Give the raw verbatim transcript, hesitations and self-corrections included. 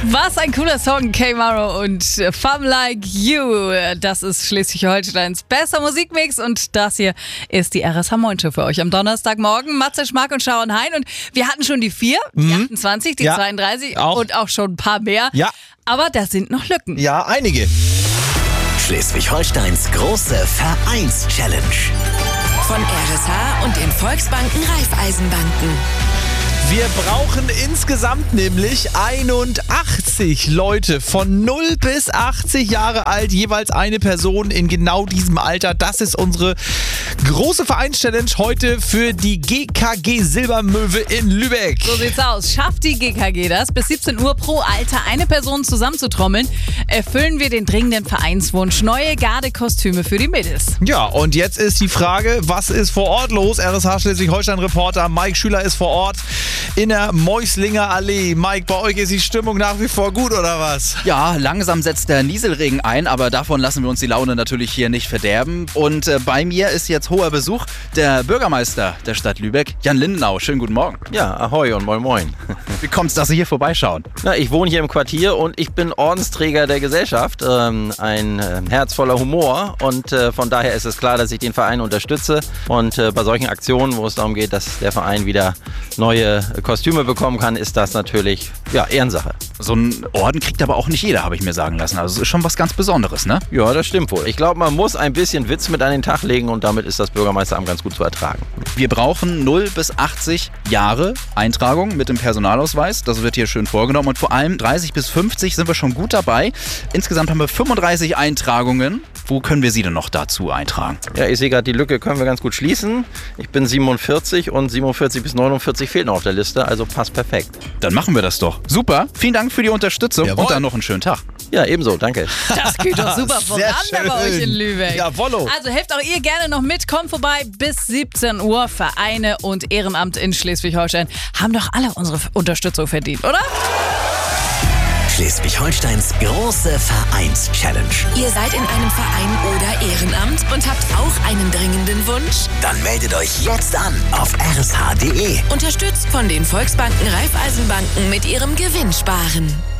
Was ein cooler Song, K-Maro und Femme Like You. Das ist Schleswig-Holsteins bester Musikmix und das hier ist die R S H Moin Show für euch am Donnerstagmorgen. Matze, Schmack und Sharon Hein und wir hatten schon die vier, die Mhm. achtundzwanzig, die Ja, zweiunddreißig auch. und auch schon ein paar mehr. Ja. Aber da sind noch Lücken. Ja, einige. Schleswig-Holsteins große Vereins-Challenge. Von R S H und den Volksbanken Raiffeisenbanken. Wir brauchen insgesamt nämlich einundachtzig Leute von null bis achtzig Jahre alt, jeweils eine Person in genau diesem Alter. Das ist unsere große Vereins-Challenge heute für die G K G Silbermöwe in Lübeck. So sieht's aus. Schafft die G K G das, bis siebzehn Uhr pro Alter eine Person zusammenzutrommeln, erfüllen wir den dringenden Vereinswunsch. Neue Gardekostüme für die Mädels. Ja, und jetzt ist die Frage, was ist vor Ort los? R S H Schleswig-Holstein-Reporter Mike Schüler ist vor Ort in der Meuslinger Allee. Mike, bei euch ist die Stimmung nach wie vor gut, oder was? Ja, langsam setzt der Nieselregen ein, aber davon lassen wir uns die Laune natürlich hier nicht verderben. Und äh, bei mir ist jetzt hoher Besuch der Bürgermeister der Stadt Lübeck, Jan Lindenau. Schönen guten Morgen. Ja, ahoi und moin moin. Wie kommt's, dass Sie hier vorbeischauen? Na, ich wohne hier im Quartier und ich bin Ordensträger der Gesellschaft. Ähm, ein äh, Herz voller Humor und äh, von daher ist es klar, dass ich den Verein unterstütze. Und äh, bei solchen Aktionen, wo es darum geht, dass der Verein wieder neue äh, Kostüme bekommen kann, ist das natürlich ja, Ehrensache. So einen Orden kriegt aber auch nicht jeder, habe ich mir sagen lassen. Also es ist schon was ganz Besonderes, ne? Ja, das stimmt wohl. Ich glaube, man muss ein bisschen Witz mit an den Tag legen und damit ist das Bürgermeisteramt ganz gut zu ertragen. Wir brauchen null bis achtzig Jahre Eintragung mit dem Personalausweis. Das wird hier schön vorgenommen. Und vor allem dreißig bis fünfzig sind wir schon gut dabei. Insgesamt haben wir fünfunddreißig Eintragungen. Wo können wir Sie denn noch dazu eintragen? Ja, ich sehe gerade, die Lücke können wir ganz gut schließen. Ich bin siebenundvierzig und siebenundvierzig bis neunundvierzig fehlt noch auf der Liste, also passt perfekt. Dann machen wir das doch. Super. Vielen Dank für die Unterstützung. Jawohl. Und dann noch einen schönen Tag. Ja, ebenso, danke. Das geht doch super voran Sehr bei euch in schön. Lübeck. Jawollo. Also helft auch ihr gerne noch mit. Kommt vorbei bis siebzehn Uhr. Vereine und Ehrenamt in Schleswig-Holstein haben doch alle unsere Unterstützung verdient, oder? Schleswig-Holsteins große Vereins-Challenge. Ihr seid in einem Verein oder Ehrenamt und habt auch einen dringenden Wunsch? Dann meldet euch jetzt an auf r s h punkt d e. Unterstützt von den Volksbanken Raiffeisenbanken mit ihrem Gewinnsparen.